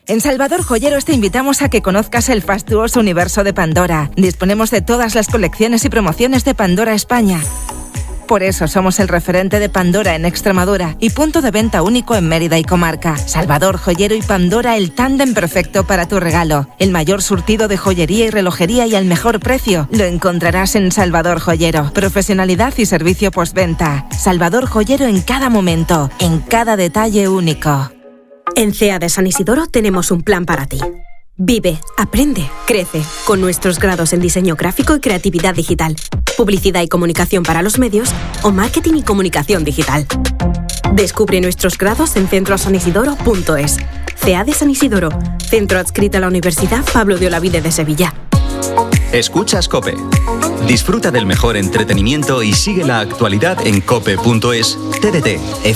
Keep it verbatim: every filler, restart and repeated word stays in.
En Salvador Joyeros te invitamos a que conozcas el fastuoso universo de Pandora. Disponemos de todas las colecciones y promociones de Pandora España. Por eso somos el referente de Pandora en Extremadura y punto de venta único en Mérida y comarca. Salvador Joyero y Pandora, el tándem perfecto para tu regalo. El mayor surtido de joyería y relojería y al mejor precio lo encontrarás en Salvador Joyero. Profesionalidad y servicio postventa. Salvador Joyero en cada momento, en cada detalle único. En C E A de San Isidoro tenemos un plan para ti. Vive, aprende, crece, con nuestros grados en diseño gráfico y creatividad digital, publicidad y comunicación para los medios o marketing y comunicación digital. Descubre nuestros grados en centro san isidoro punto es. C E A de San Isidoro, centro adscrito a la Universidad Pablo de Olavide de Sevilla. Escuchas COPE. Disfruta del mejor entretenimiento y sigue la actualidad en cope punto es, T D T,